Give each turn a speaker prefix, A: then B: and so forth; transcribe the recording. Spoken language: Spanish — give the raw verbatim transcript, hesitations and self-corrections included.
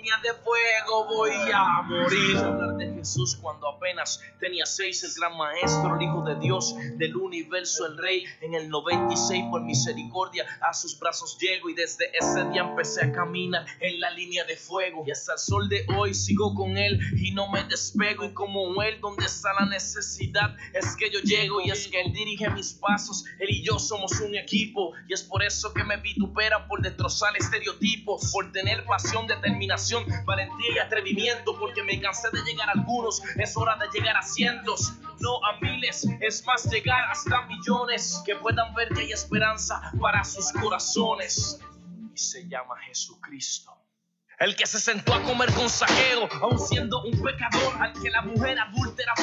A: línea de fuego voy a morir. Hablar de Jesús cuando apenas tenía seis, el gran maestro, el hijo de Dios, del universo, el rey. En el noventa y seis por misericordia a sus brazos llego, y desde ese día empecé a caminar en la línea de fuego, y hasta el sol de hoy sigo con él y no me despego. Y como él, donde está la necesidad es que yo llego, y es que él dirige mis pasos. Él y yo somos un equipo, y es por eso que me vitupera, por destrozar estereotipos, por tener pasión, determinación, valentía y atrevimiento, porque me cansé de llegar a algunos, es hora de llegar a cientos, no a miles, es más llegar hasta millones, que puedan ver que hay esperanza para sus corazones, y se llama Jesucristo. El que se sentó a comer con Saqueo, aun siendo un pecador, al que la mujer adúltera